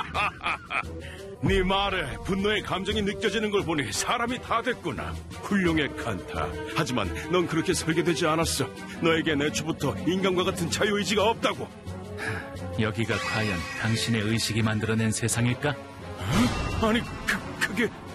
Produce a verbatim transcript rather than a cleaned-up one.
네 말에 분노의 감정이 느껴지는 걸 보니 사람이 다 됐구나. 훌륭해, 칸타. 하지만 넌 그렇게 설계되지 않았어. 너에겐 애초부터 인간과 같은 자유의지가 없다고. 여기가 과연 당신의 의식이 만들어낸 세상일까? 어? 아니, 그, 그게...